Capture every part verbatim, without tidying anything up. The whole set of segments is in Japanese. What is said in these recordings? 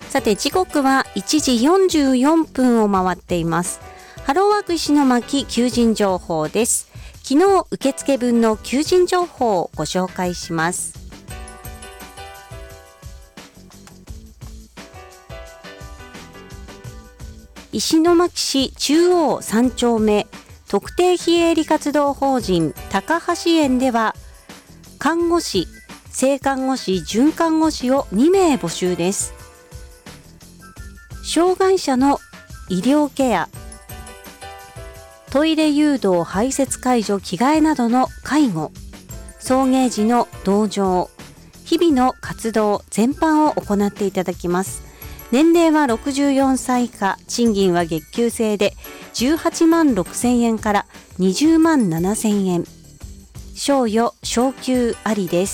さて時刻はいちじよんじゅうよんぷんを回っています。ハローワーク石巻求人情報です。昨日受付分の求人情報をご紹介します。石巻市中央さん丁目特定非営利活動法人高橋園では、看護師、正看護師、准看護師をにめい募集です。障害者の医療ケア、トイレ誘導、排泄介助、着替えなどの介護、送迎時の同乗、日々の活動全般を行っていただきます。年齢はろくじゅうよんさい以下、賃金は月給制でじゅうはちまんろくせんえんからにじゅうまんななせんえん。賞与・昇給ありです。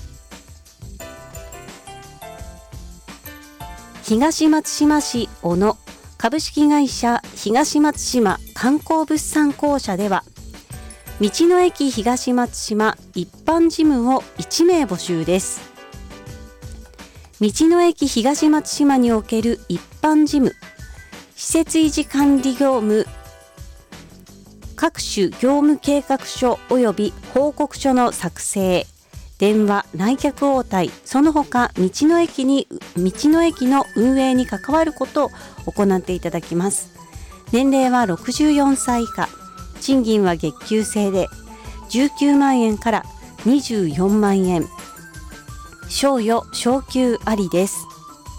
東松島市小野株式会社東松島観光物産公社では、道の駅東松島一般事務をいちめい募集です。道の駅東松島における一般事務、施設維持管理業務、各種業務計画書及び報告書の作成、電話、来客応対、その他道の駅に道の駅の運営に関わることを行っていただきます。年齢はろくじゅうよんさい以下、賃金は月給制でじゅうきゅうまんえんからにじゅうよんまんえん。賞与・昇給ありです。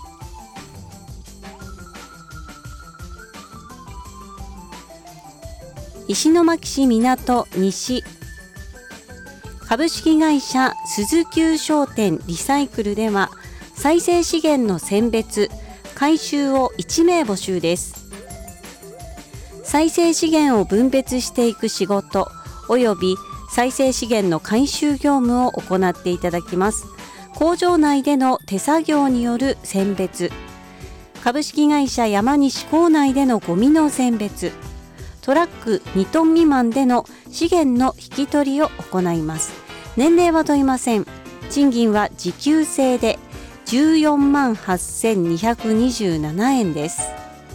石巻市港西株式会社鈴久商店リサイクルでは、再生資源の選別・回収をいちめい募集です。再生資源を分別していく仕事及び再生資源の回収業務を行っていただきます。工場内での手作業による選別、株式会社山西構内でのゴミの選別、トラックにトン未満での資源の引き取りを行います。年齢は問いません。賃金は時給制でじゅうよんまんはっせんにひゃくにじゅうななえんです。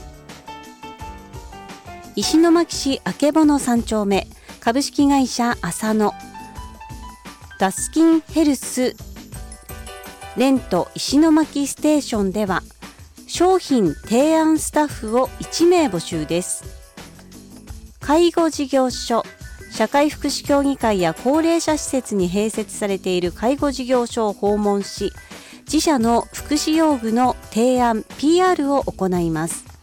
石巻市曙さん丁目株式会社浅野ダスキンヘルスレント石巻ステーションでは、商品提案スタッフをいちめい募集です。介護事業所、社会福祉協議会や高齢者施設に併設されている介護事業所を訪問し、自社の福祉用具の提案 ピーアール を行います。